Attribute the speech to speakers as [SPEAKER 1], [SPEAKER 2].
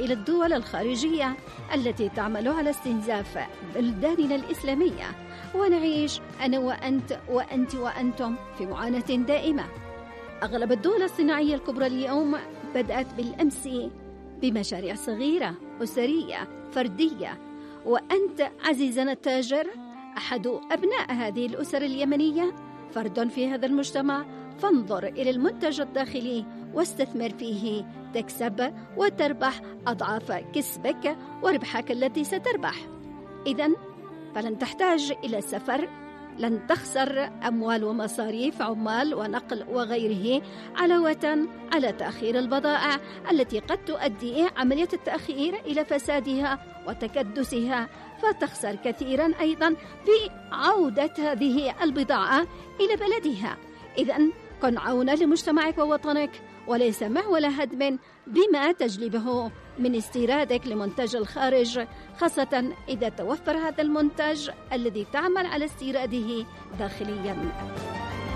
[SPEAKER 1] إلى الدول الخارجية التي تعمل على استنزاف بلداننا الإسلامية، ونعيش أنا وأنت وأنت وأنتم في معاناة دائمة. أغلب الدول الصناعية الكبرى اليوم بدأت بالأمس بمشاريع صغيرة أسرية فردية، وأنت عزيزنا التاجر أحد أبناء هذه الأسر اليمنية، فرد في هذا المجتمع، فانظر إلى المنتج الداخلي واستثمر فيه، تكسب وتربح أضعاف كسبك وربحك التي ستربح. إذن فلن تحتاج إلى سفر، لن تخسر أموال ومصاريف عمال ونقل وغيره، علاوة على تأخير البضائع التي قد تؤدي عملية التأخير إلى فسادها وتكدسها، فتخسر كثيرا أيضا في عودة هذه البضاعة إلى بلدها. إذن كن عونا لمجتمعك ووطنك، وليس معول هدم بما تجلبه من استيرادك لمنتج الخارج، خاصة إذا توفر هذا المنتج الذي تعمل على استيراده داخليا.